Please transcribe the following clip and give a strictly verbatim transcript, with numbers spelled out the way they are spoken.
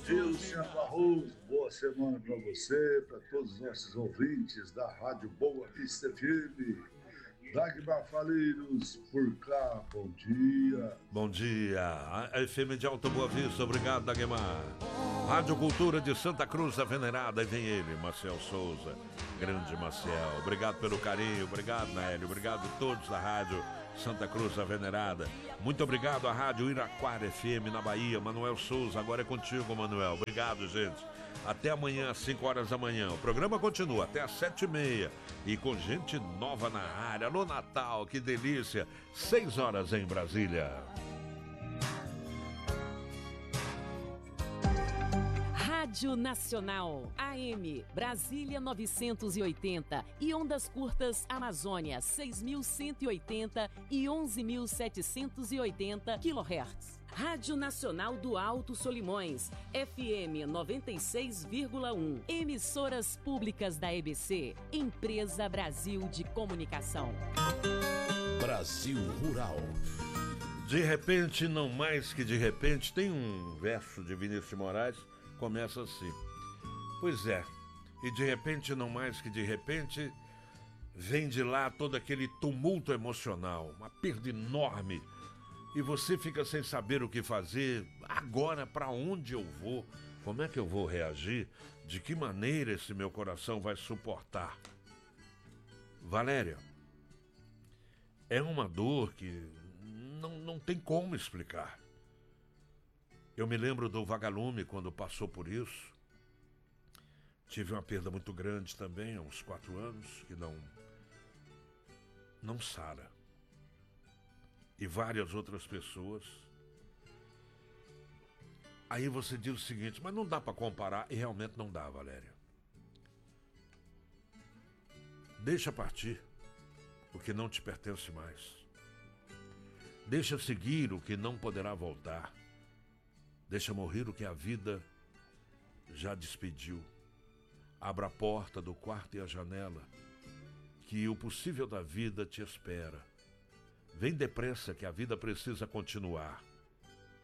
dia, Luciano Barroso. Boa semana para você, para todos os nossos ouvintes da Rádio Boa Vista F M. Dagmar Faleiros, por cá, bom dia. Bom dia, a F M de Alta Boa Vista, obrigado, Dagmar. Rádio Cultura de Santa Cruz da Venerada, e vem ele, Marcel Souza, grande Marcel. Obrigado pelo carinho, obrigado, Nélio, obrigado a todos da Rádio Santa Cruz da Venerada. Muito obrigado à Rádio Iraquara F M na Bahia, Manuel Souza, agora é contigo, Manuel. Obrigado, gente. Até amanhã, às cinco horas da manhã. O programa continua até às sete e meia. E com gente nova na área. Alô, Natal, que delícia. seis horas em Brasília. Rádio Nacional, A M, Brasília novecentos e oitenta e ondas curtas Amazônia seis mil cento e oitenta e onze mil setecentos e oitenta quilohertz. Rádio Nacional do Alto Solimões, F M noventa e seis vírgula um. Emissoras públicas da E B C, Empresa Brasil de Comunicação. Brasil Rural. De repente, não mais que de repente, tem um verso de Vinícius de Moraes, começa assim. Pois é, e de repente, não mais que de repente, vem de lá todo aquele tumulto emocional, uma perda enorme, e você fica sem saber o que fazer. Agora, para onde eu vou? Como é que eu vou reagir? De que maneira esse meu coração vai suportar? Valéria, é uma dor que não, não tem como explicar. Eu me lembro do Vagalume quando passou por isso. Tive uma perda muito grande também, há uns quatro anos, que não, não sara. E várias outras pessoas. Aí você diz o seguinte, mas não dá para comparar, e realmente não dá, Valéria. Deixa partir o que não te pertence mais. Deixa seguir o que não poderá voltar. Deixa morrer o que a vida já despediu. Abra a porta do quarto e a janela, que o possível da vida te espera. Vem depressa que a vida precisa continuar.